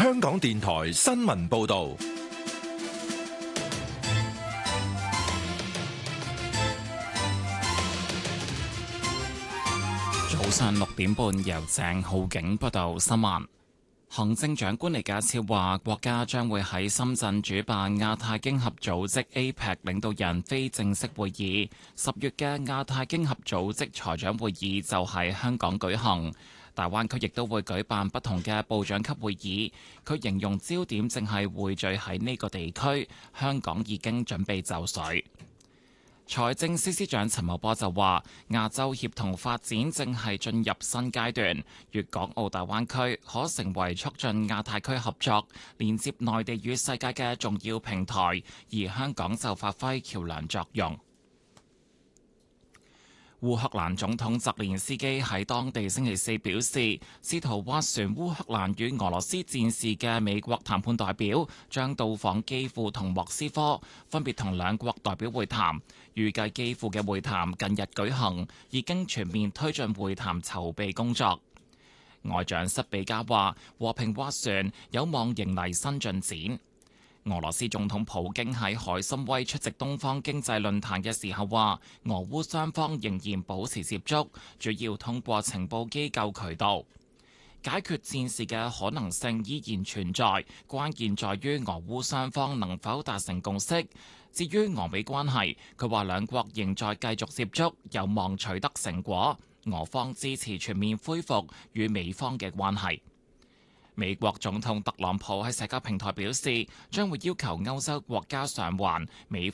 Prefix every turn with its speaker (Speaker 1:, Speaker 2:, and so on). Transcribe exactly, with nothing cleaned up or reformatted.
Speaker 1: 香港電台新聞報道。
Speaker 2: 早上六點半，由鄭浩景報道新聞。行政長官李家超話，國家將會喺深圳主辦亞太經合組織 A P E C 領導人非正式會議。十月嘅亞太經合組織財長會議就喺香港舉行。大灣區亦都會舉辦不同嘅部長級會議。佢形容焦點正係匯聚喺呢個地區，香港已經準備就緒。財政司司長陳茂波就話，亞洲協同發展正係進入新階段，粵港澳大灣區可成為促進亞太區合作、連接內地與世界嘅重要平台，而香港就發揮橋樑作用。烏克蘭總統澤連斯基喺當地星期四表示，試圖斡旋烏克蘭與俄羅斯戰事嘅美國談判代表將到訪基輔同莫斯科，分別同兩國代表會談。預計基輔嘅會談近日舉行，已經全面推進會談籌備工作。外長塞比加話，和平斡旋有望迎嚟新進展。俄羅斯總統普京喺海參崴出席東方經濟論壇嘅時候話，俄烏雙方仍然保持接觸，主要通過情報機構渠道。解決戰事嘅可能性依然存在，關鍵在於俄烏雙方能否達成共識。至於俄美關係，佢話兩國仍在繼續接觸，有望取得成果。俄方支持全面恢復與美方嘅關係。美國總統特朗普喺社交平台表示，將會要求歐洲國家償還美方